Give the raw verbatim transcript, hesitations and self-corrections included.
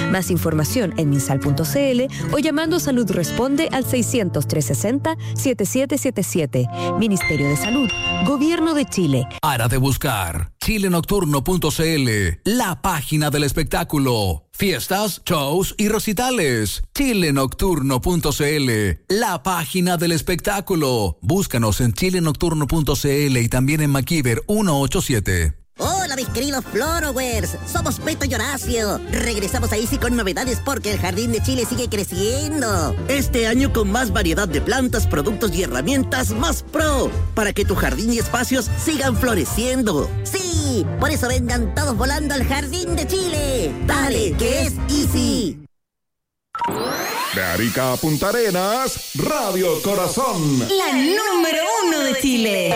Más información en minsal punto c l o llamando Salud Responde al seiscientos, trescientos sesenta, setenta y siete setenta y siete. Ministerio de Salud, Gobierno de Chile. Para de buscar chile nocturno punto c l, la página del espectáculo. Fiestas, shows y recitales. chile nocturno punto c l, la página del espectáculo. Búscanos en chile nocturno punto c l y también en MacGyver ciento ochenta y siete. Hola mis queridos Florowers, somos Beto y Horacio. Regresamos a Easy con novedades porque el Jardín de Chile sigue creciendo. Este año con más variedad de plantas, productos y herramientas más pro, para que tu jardín y espacios sigan floreciendo. Sí, por eso vengan todos volando al Jardín de Chile. Dale, que es Easy. De Arica a Punta Arenas, Radio Corazón. La número uno de Chile.